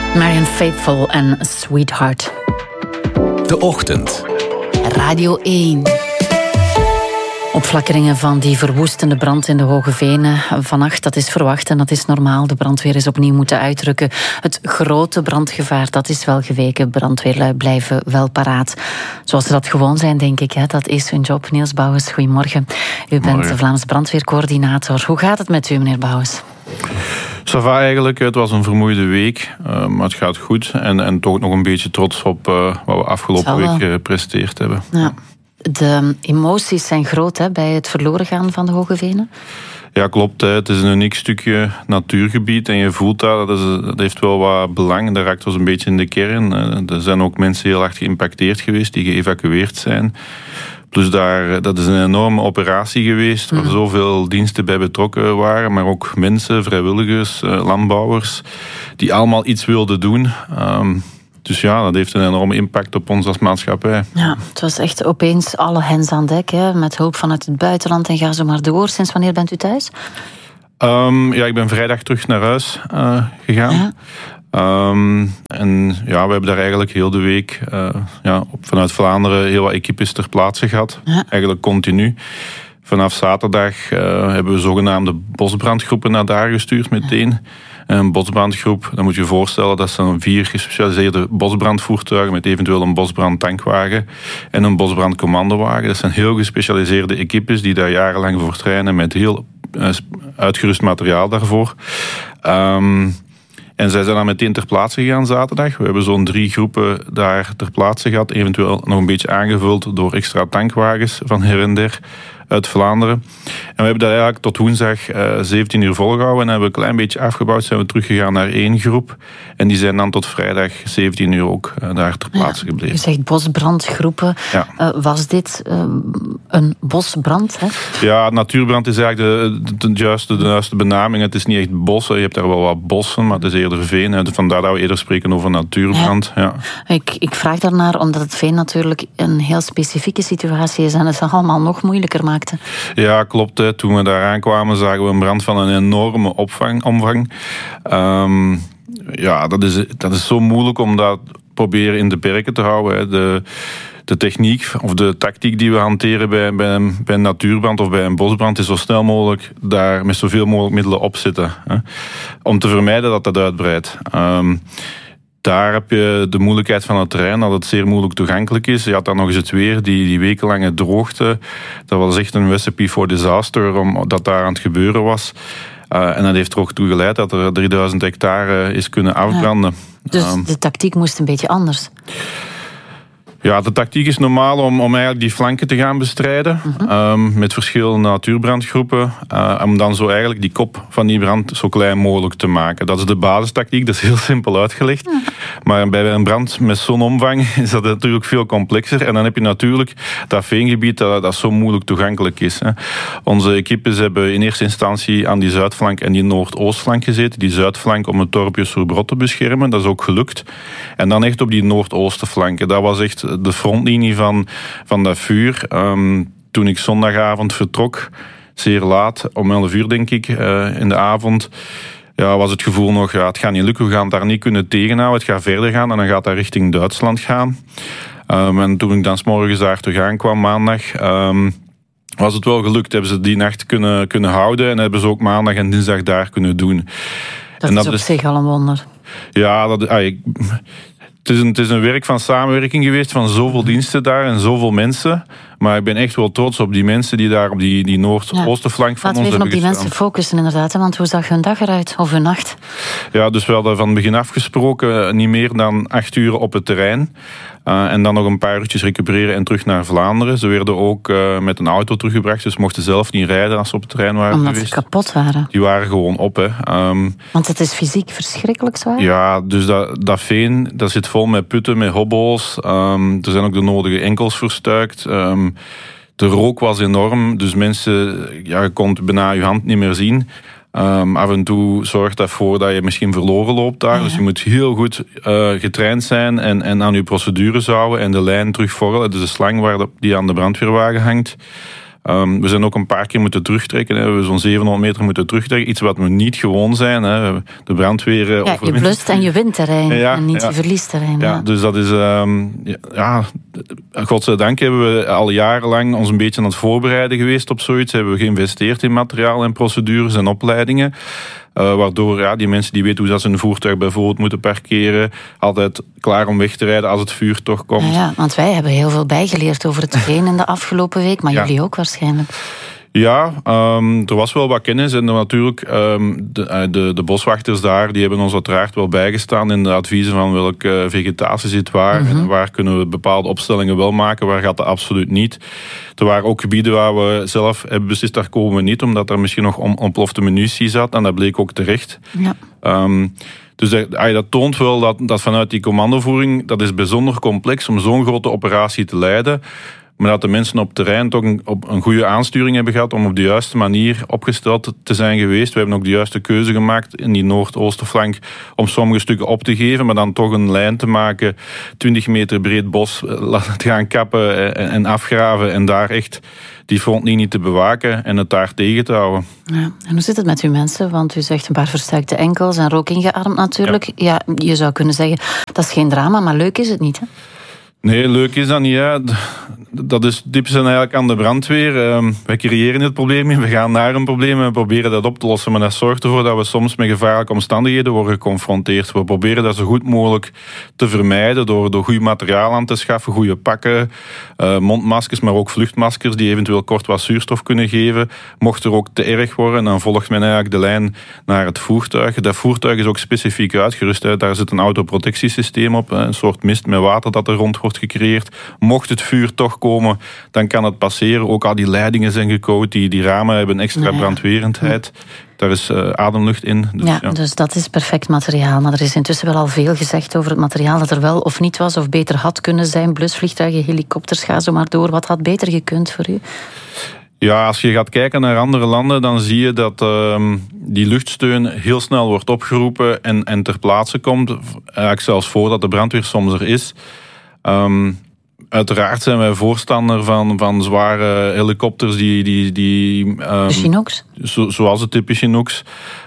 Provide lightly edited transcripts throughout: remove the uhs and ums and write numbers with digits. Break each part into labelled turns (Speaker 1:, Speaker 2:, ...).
Speaker 1: Marianne Faithfull en Sweetheart.
Speaker 2: De Ochtend.
Speaker 1: Radio 1. Opflakkeringen van die verwoestende brand in de Hoge Venen vannacht, dat is verwacht en dat is normaal. De brandweer is opnieuw moeten uitrukken. Het grote brandgevaar, dat is wel geweken. Brandweerlui blijven wel paraat. Zoals ze dat gewoon zijn, denk ik. Hè? Dat is hun job. Niels Bouwens, goedemorgen. U bent de Vlaams brandweercoördinator. Hoe gaat het met u, meneer Bouwens?
Speaker 3: Ça va eigenlijk. Het was een vermoeide week, maar het gaat goed. En toch nog een beetje trots op wat we afgelopen week gepresteerd hebben.
Speaker 1: Ja. De emoties zijn groot hè, bij het verloren gaan van de Hoge Venen.
Speaker 3: Ja, klopt. Het is een uniek stukje natuurgebied en je voelt dat heeft wel wat belang. Dat raakt ons een beetje in de kern. Er zijn ook mensen heel hard geïmpacteerd geweest die geëvacueerd zijn. Plus dat is een enorme operatie geweest waar zoveel diensten bij betrokken waren, maar ook mensen, vrijwilligers, landbouwers, die allemaal iets wilden doen. Dus ja, dat heeft een enorme impact op ons als maatschappij.
Speaker 1: Ja, het was echt opeens alle hens aan dek, hè, met hulp vanuit het buitenland en ga zo maar door. Sinds wanneer bent u thuis?
Speaker 3: Ja, ik ben vrijdag terug naar huis gegaan. Ja. En ja, we hebben daar eigenlijk heel de week vanuit Vlaanderen heel wat equipes ter plaatse gehad. Ja. Eigenlijk continu. Vanaf zaterdag hebben we zogenaamde bosbrandgroepen naar daar gestuurd meteen. Een bosbrandgroep, dan moet je je voorstellen, dat zijn 4 gespecialiseerde bosbrandvoertuigen met eventueel een bosbrandtankwagen en een bosbrandcommandowagen. Dat zijn heel gespecialiseerde equipes die daar jarenlang voor trainen met heel uitgerust materiaal daarvoor. En zij zijn dan meteen ter plaatse gegaan zaterdag. We hebben zo'n 3 groepen daar ter plaatse gehad. Eventueel nog een beetje aangevuld door extra tankwagens van her en der uit Vlaanderen. En we hebben dat eigenlijk tot woensdag 17 uur volgehouden. En hebben we een klein beetje afgebouwd. Zijn we teruggegaan naar 1 groep. En die zijn dan tot vrijdag 17 uur ook daar ter plaatse gebleven.
Speaker 1: U zegt bosbrandgroepen. Ja. Was dit een bosbrand? Hè?
Speaker 3: Ja, natuurbrand is eigenlijk de juiste benaming. Het is niet echt bossen. Je hebt daar wel wat bossen, maar het is eerder veen. Vandaar dat we eerder spreken over natuurbrand. Ja.
Speaker 1: Ik vraag daarnaar omdat het veen natuurlijk een heel specifieke situatie is en het allemaal nog moeilijker maakte.
Speaker 3: Ja, klopt. Hè. Toen we daar aankwamen zagen we een brand van een enorme omvang. Ja, dat is zo moeilijk om dat proberen in de perken te houden. Hè. De techniek of de tactiek die we hanteren bij een natuurbrand of bij een bosbrand is zo snel mogelijk daar met zoveel mogelijk middelen op zitten. Hè. Om te vermijden dat dat uitbreidt. Daar heb je de moeilijkheid van het terrein, dat het zeer moeilijk toegankelijk is. Je had dan nog eens het weer, die wekenlange droogte. Dat was echt een recipe for disaster, omdat daar aan het gebeuren was. En dat heeft er ook toe geleid dat er 3000 hectare is kunnen afbranden.
Speaker 1: Ja. Dus de tactiek moest een beetje anders?
Speaker 3: Ja, de tactiek is normaal om eigenlijk die flanken te gaan bestrijden. Met verschillende natuurbrandgroepen. Om dan zo eigenlijk die kop van die brand zo klein mogelijk te maken. Dat is de basistactiek, dat is heel simpel uitgelegd. Ja. Maar bij een brand met zo'n omvang is dat natuurlijk veel complexer. En dan heb je natuurlijk dat veengebied dat zo moeilijk toegankelijk is. Hè. Onze equipes hebben in eerste instantie aan die zuidflank en die noordoostflank gezeten. Die zuidflank om het dorpje Soerbrot te beschermen. Dat is ook gelukt. En dan echt op die noordoostenflanken. Dat was echt de frontlinie van dat vuur. Toen ik zondagavond vertrok, zeer laat, om 11 uur denk ik, in de avond, was het gevoel nog, het gaat niet lukken, we gaan het daar niet kunnen tegenhouden, het gaat verder gaan en dan gaat dat richting Duitsland gaan. En toen ik dan 's morgens daar terug aankwam, maandag, was het wel gelukt. Hebben ze die nacht kunnen houden en hebben ze ook maandag en dinsdag daar kunnen doen.
Speaker 1: Dat is op zich al een wonder.
Speaker 3: Ja, het is een werk van samenwerking geweest van zoveel diensten daar en zoveel mensen. Maar ik ben echt wel trots op die mensen die daar op die noordoostenflank van ons hebben gestaan.
Speaker 1: Laten we even op die mensen focussen inderdaad. Want hoe zag hun dag eruit? Of hun nacht?
Speaker 3: Ja, dus we hadden van het begin afgesproken niet meer dan 8 uur op het terrein. En dan nog een paar uurtjes recupereren en terug naar Vlaanderen. Ze werden ook met een auto teruggebracht. Dus mochten zelf niet rijden als ze op het terrein waren
Speaker 1: omdat
Speaker 3: geweest.
Speaker 1: Ze kapot waren?
Speaker 3: Die waren gewoon op. Hè.
Speaker 1: Want het is fysiek verschrikkelijk zwaar?
Speaker 3: Ja, dus dat veen, dat zit vol met putten, met hobbels. Er zijn ook de nodige enkels verstuikt. De rook was enorm. Dus mensen, je kon bijna je hand niet meer zien. Af en toe zorgt dat voor dat je misschien verloren loopt daar. Ja. Dus je moet heel goed getraind zijn en aan je procedures houden en de lijn terugvorren. Dus de slang die aan de brandweerwagen hangt. We zijn ook een paar keer moeten terugtrekken. Hè. We hebben zo'n 700 meter moeten terugtrekken. Iets wat we niet gewoon zijn. Hè. De brandweer...
Speaker 1: je blust en je wint terrein. En niet je verliest terrein.
Speaker 3: Ja, dus dat is... godzijdank hebben we al jarenlang ons een beetje aan het voorbereiden geweest op zoiets. Hebben we geïnvesteerd in materiaal en procedures en opleidingen. Waardoor die mensen die weten hoe ze hun voertuig bijvoorbeeld moeten parkeren, altijd klaar om weg te rijden als het vuur toch komt.
Speaker 1: Ja, want wij hebben heel veel bijgeleerd over het terrein in de afgelopen week, maar jullie ook waarschijnlijk.
Speaker 3: Ja, er was wel wat kennis en natuurlijk de boswachters daar, die hebben ons uiteraard wel bijgestaan in de adviezen van welke vegetatie zit waar en waar kunnen we bepaalde opstellingen wel maken, waar gaat dat absoluut niet. Er waren ook gebieden waar we zelf hebben beslist, daar komen we niet, omdat er misschien nog ontplofte munitie zat en dat bleek ook terecht. Ja. Dus dat toont wel dat vanuit die commandovoering, dat is bijzonder complex om zo'n grote operatie te leiden. Maar dat de mensen op terrein toch een goede aansturing hebben gehad om op de juiste manier opgesteld te zijn geweest. We hebben ook de juiste keuze gemaakt in die noordoostenflank om sommige stukken op te geven, maar dan toch een lijn te maken, 20 meter breed bos te gaan kappen en afgraven en daar echt die frontlinie te bewaken en het daar tegen te houden.
Speaker 1: Ja. En hoe zit het met uw mensen? Want u zegt een paar verstuikte enkels en rook ingearmd natuurlijk. Ja, je zou kunnen zeggen, dat is geen drama, maar leuk is het niet, hè?
Speaker 3: Nee, leuk is dat niet. Hè. Dat is typisch eigenlijk aan de brandweer. Wij creëren het probleem in, we gaan naar een probleem en proberen dat op te lossen. Maar dat zorgt ervoor dat we soms met gevaarlijke omstandigheden worden geconfronteerd. We proberen dat zo goed mogelijk te vermijden door goed materiaal aan te schaffen, goede pakken, mondmaskers, maar ook vluchtmaskers die eventueel kort wat zuurstof kunnen geven. Mocht er ook te erg worden, dan volgt men eigenlijk de lijn naar het voertuig. Dat voertuig is ook specifiek uitgerust. Hè. Daar zit een autoprotectiesysteem op, een soort mist met water dat er rond wordt gecreëerd. Mocht het vuur toch komen, dan kan het passeren. Ook al die leidingen zijn gecoat, die ramen hebben extra brandwerendheid. Daar is ademlucht in.
Speaker 1: Dus dat is perfect materiaal. Maar er is intussen wel al veel gezegd over het materiaal dat er wel of niet was, of beter had kunnen zijn. Blusvliegtuigen, helikopters, ga zo maar door. Wat had beter gekund voor u?
Speaker 3: Ja, als je gaat kijken naar andere landen, dan zie je dat die luchtsteun heel snel wordt opgeroepen en ter plaatse komt. Eigenlijk zelfs voordat de brandweer soms er is. Uiteraard zijn wij voorstander van zware helikopters de
Speaker 1: Chinooks?
Speaker 3: Zoals de type Chinooks.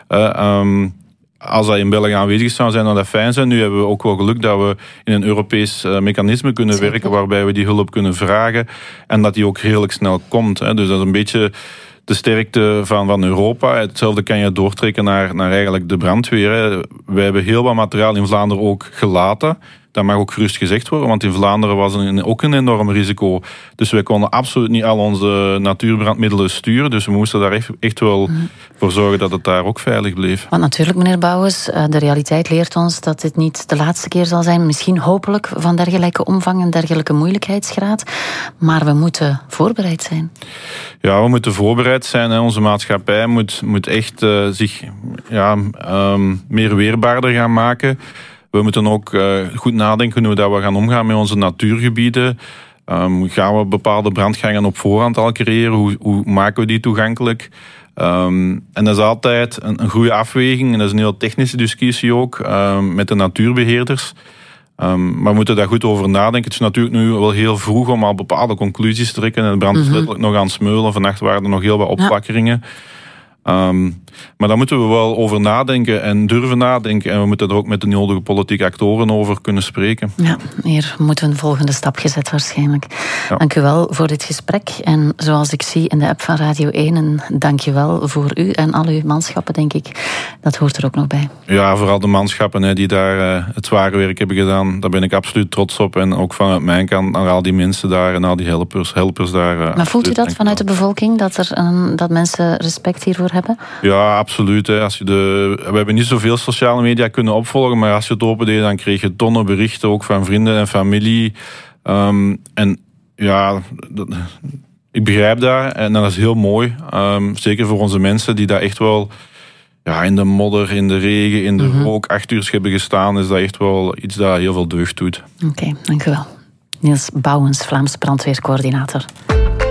Speaker 3: Als dat in België aanwezig zou zijn, dan dat fijn zijn. Nu hebben we ook wel geluk dat we in een Europees mechanisme kunnen werken waarbij we die hulp kunnen vragen en dat die ook redelijk snel komt. Hè. Dus dat is een beetje de sterkte van Europa. Hetzelfde kan je doortrekken naar eigenlijk de brandweer. Hè. Wij hebben heel wat materiaal in Vlaanderen ook gelaten. Dat mag ook gerust gezegd worden, want in Vlaanderen was ook een enorm risico. Dus wij konden absoluut niet al onze natuurbrandmiddelen sturen. Dus we moesten daar echt wel voor zorgen dat het daar ook veilig bleef.
Speaker 1: Want natuurlijk, meneer Bouwens, de realiteit leert ons dat dit niet de laatste keer zal zijn. Misschien hopelijk van dergelijke omvang en dergelijke moeilijkheidsgraad. Maar we moeten voorbereid zijn.
Speaker 3: Ja, we moeten voorbereid zijn. Hè. Onze maatschappij moet echt zich meer weerbaarder gaan maken. We moeten ook goed nadenken hoe we gaan omgaan met onze natuurgebieden. Gaan we bepaalde brandgangen op voorhand al creëren? Hoe maken we die toegankelijk? En dat is altijd een goede afweging. En dat is een heel technische discussie ook met de natuurbeheerders. Maar we moeten daar goed over nadenken. Het is natuurlijk nu wel heel vroeg om al bepaalde conclusies te trekken. En de brand is letterlijk nog aan het smeulen. Vannacht waren er nog heel wat opplakkeringen. Maar daar moeten we wel over nadenken en durven nadenken. En we moeten er ook met de nodige politieke actoren over kunnen spreken. Ja,
Speaker 1: hier moeten we een volgende stap gezet waarschijnlijk. Ja. Dank u wel voor dit gesprek. En zoals ik zie in de app van Radio 1, en dank je wel voor u en al uw manschappen, denk ik. Dat hoort er ook nog bij.
Speaker 3: Ja, vooral de manschappen die daar het zware werk hebben gedaan. Daar ben ik absoluut trots op. En ook vanuit mijn kant naar al die mensen daar en al die helpers daar.
Speaker 1: Maar voelt u dat vanuit de bevolking, dat mensen respect hiervoor hebben?
Speaker 3: Ja, absoluut. Hè. We hebben niet zoveel sociale media kunnen opvolgen, maar als je het opendeed, dan kreeg je tonnen berichten, ook van vrienden en familie. En ja, ik begrijp dat en dat is heel mooi. Zeker voor onze mensen die daar echt wel in de modder, in de regen, in de rook 8 uur hebben gestaan, is dat echt wel iets dat heel veel deugd doet.
Speaker 1: Oké, dank u wel. Niels Bouwens, Vlaams brandweercoördinator.